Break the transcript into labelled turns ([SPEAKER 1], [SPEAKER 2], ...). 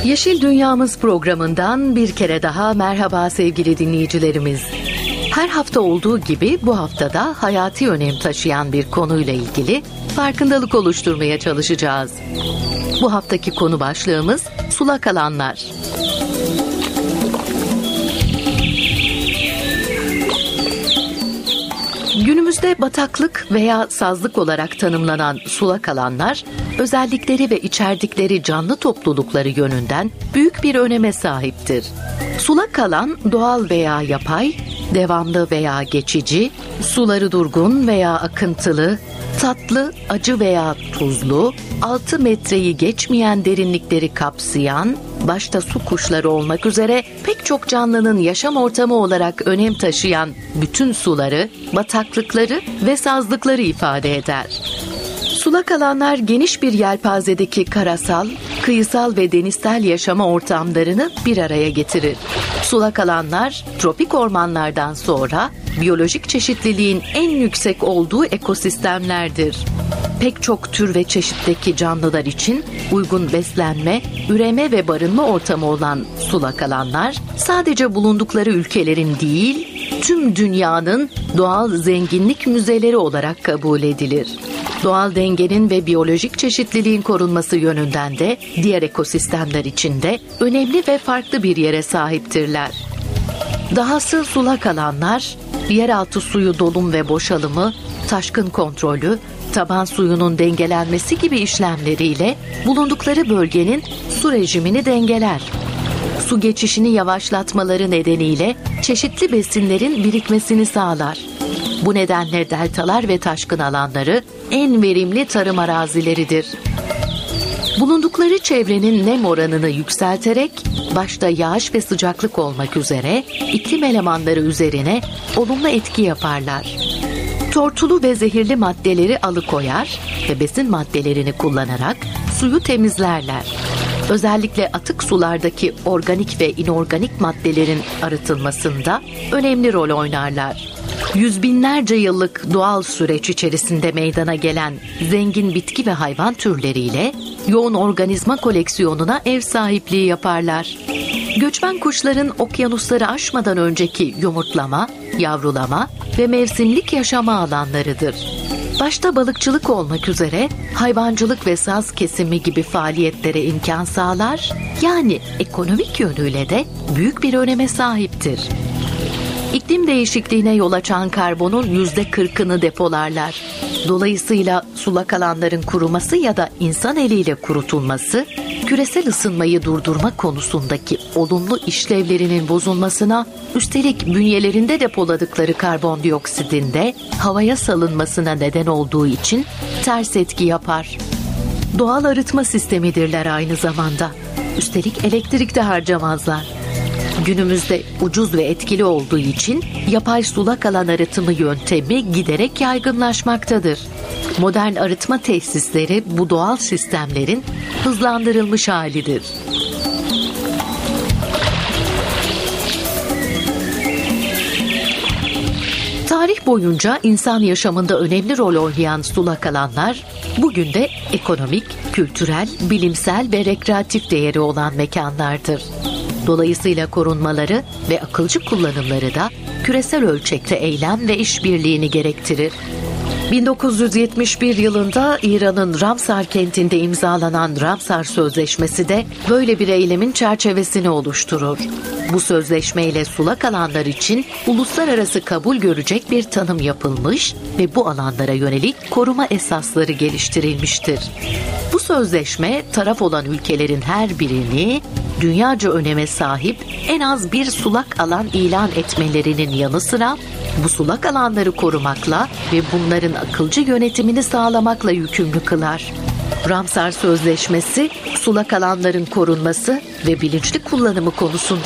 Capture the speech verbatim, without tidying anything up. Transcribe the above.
[SPEAKER 1] Yeşil Dünyamız programından bir kere daha merhaba sevgili dinleyicilerimiz. Her hafta olduğu gibi bu haftada hayati önem taşıyan bir konuyla ilgili farkındalık oluşturmaya çalışacağız. Bu haftaki konu başlığımız sulak alanlar. Günümüzde bataklık veya sazlık olarak tanımlanan sulak alanlar, özellikleri ve içerdikleri canlı toplulukları yönünden büyük bir öneme sahiptir. Sulak alan doğal veya yapay, devamlı veya geçici, suları durgun veya akıntılı, tatlı, acı veya tuzlu, altı metreyi geçmeyen derinlikleri kapsayan, başta su kuşları olmak üzere pek çok canlının yaşam ortamı olarak önem taşıyan bütün suları, bataklıkları ve sazlıkları ifade eder. Sulak alanlar geniş bir yelpazedeki karasal, kıyısal ve denizsel yaşama ortamlarını bir araya getirir. Sulak alanlar, tropik ormanlardan sonra biyolojik çeşitliliğin en yüksek olduğu ekosistemlerdir. Pek çok tür ve çeşitteki canlılar için uygun beslenme, üreme ve barınma ortamı olan sulak alanlar, sadece bulundukları ülkelerin değil, tüm dünyanın doğal zenginlik müzeleri olarak kabul edilir. Doğal dengenin ve biyolojik çeşitliliğin korunması yönünden de diğer ekosistemler için de önemli ve farklı bir yere sahiptirler. Dahası sulak alanlar, yeraltı suyu dolum ve boşalımı, taşkın kontrolü, taban suyunun dengelenmesi gibi işlemleriyle bulundukları bölgenin su rejimini dengeler. Su geçişini yavaşlatmaları nedeniyle çeşitli besinlerin birikmesini sağlar. Bu nedenle deltalar ve taşkın alanları en verimli tarım arazileridir. Bulundukları çevrenin nem oranını yükselterek, başta yağış ve sıcaklık olmak üzere iklim elemanları üzerine olumlu etki yaparlar. Tortulu ve zehirli maddeleri alıkoyar ve besin maddelerini kullanarak suyu temizlerler. Özellikle atık sulardaki organik ve inorganik maddelerin arıtılmasında önemli rol oynarlar. Yüz binlerce yıllık doğal süreç içerisinde meydana gelen zengin bitki ve hayvan türleriyle yoğun organizma koleksiyonuna ev sahipliği yaparlar. Göçmen kuşların okyanusları aşmadan önceki yumurtlama, yavrulama ve mevsimlik yaşama alanlarıdır. Başta balıkçılık olmak üzere hayvancılık ve saz kesimi gibi faaliyetlere imkan sağlar, yani ekonomik yönüyle de büyük bir öneme sahiptir. İklim değişikliğine yol açan karbonun yüzde kırkını depolarlar. Dolayısıyla sulak alanların kuruması ya da insan eliyle kurutulması, küresel ısınmayı durdurma konusundaki olumlu işlevlerinin bozulmasına, üstelik bünyelerinde depoladıkları karbondioksidin de havaya salınmasına neden olduğu için ters etki yapar. Doğal arıtma sistemidirler aynı zamanda. Üstelik elektrik de harcamazlar. Günümüzde ucuz ve etkili olduğu için yapay sulak alan arıtımı yöntemi giderek yaygınlaşmaktadır. Modern arıtma tesisleri bu doğal sistemlerin hızlandırılmış halidir. Tarih boyunca insan yaşamında önemli rol oynayan sulak alanlar, bugün de ekonomik, kültürel, bilimsel ve rekreatif değeri olan mekanlardır. Dolayısıyla korunmaları ve akılcı kullanımları da küresel ölçekte eylem ve işbirliğini gerektirir. bin dokuz yüz yetmiş bir yılında İran'ın Ramsar kentinde imzalanan Ramsar Sözleşmesi de böyle bir eylemin çerçevesini oluşturur. Bu sözleşmeyle sulak alanlar için uluslararası kabul görecek bir tanım yapılmış ve bu alanlara yönelik koruma esasları geliştirilmiştir. Bu sözleşme taraf olan ülkelerin her birini dünyaca öneme sahip en az bir sulak alan ilan etmelerinin yanı sıra bu sulak alanları korumakla ve bunların akılcı yönetimini sağlamakla yükümlü kılar. Ramsar Sözleşmesi, sulak alanların korunması ve bilinçli kullanımı konusunda